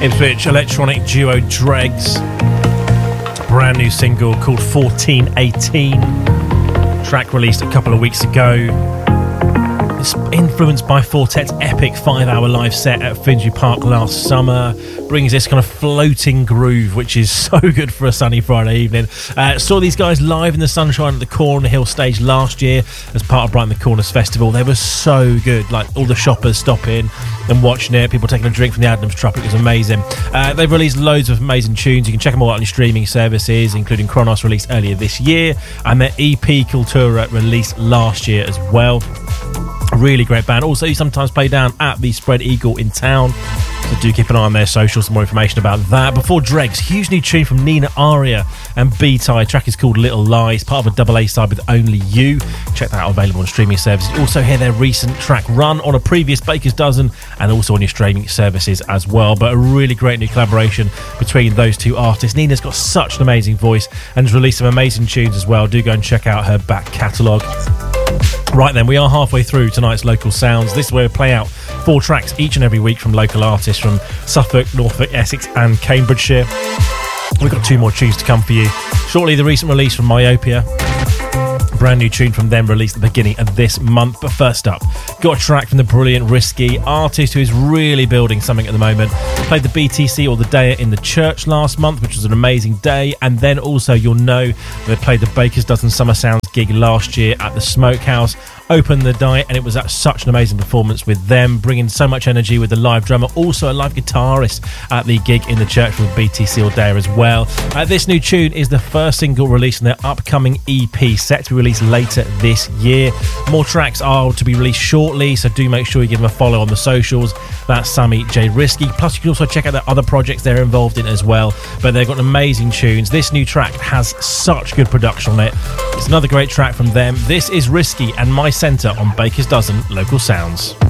Ipswich electronic duo Dregs. Brand new single called 1418. Track released a couple of weeks ago. It's influenced by Fortet's epic 5-hour live set at Finsbury Park last summer. Brings this kind of floating groove, which is so good for a sunny Friday evening. Saw these guys live in the sunshine at the Corner Hill stage last year as part of Brighton the Corners Festival. They were so good, like all the shoppers stopping and watching it, people taking a drink from the Adams Truck. It was amazing. They've released loads of amazing tunes. You can check them all out on your streaming services, including Kronos, released earlier this year, and their EP Cultura released last year as well. A really great band. Also, you sometimes play down at the Spread Eagle in town, so do keep an eye on their socials for more information about that. Before Dregs, huge new tune from Nina Aria and B-Tie. Track is called Little Lies, part of a double A side with Only You. Check that out, available on streaming services. You also hear their recent track Run on a previous Baker's Dozen and also on your streaming services as well. But a really great new collaboration between those two artists. Nina's got such an amazing voice and has released some amazing tunes as well. Do go and check out her back catalogue. Right then, we are halfway through tonight's Local Sounds. This is where we play out 4 tracks each and every week from local artists from Suffolk, Norfolk, Essex and Cambridgeshire. We've got 2 more tunes to come for you. Shortly, the recent release from Myopia. Brand new tune from them released at the beginning of this month. But first up, got a track from the brilliant Risky, artist who is really building something at the moment. Played the BTC or the Day in the Church last month, which was an amazing day. And then also you'll know they played the Baker's Dozen Summer Sounds gig last year at the Smokehouse. Opened the night and it was such an amazing performance with them, bringing so much energy with the live drummer, also a live guitarist at the gig in the church with BTC or Day as well. This new tune is the first single released on their upcoming EP, set to be released later this year. More tracks are to be released shortly, so do make sure you give them a follow on the socials. That's Sammy J. Risky. Plus you can also check out their other projects they're involved in as well, but they've got amazing tunes. This new track has such good production on it. It's another great track from them. This is Risky and My Centre on Baker's Dozen Local Sounds.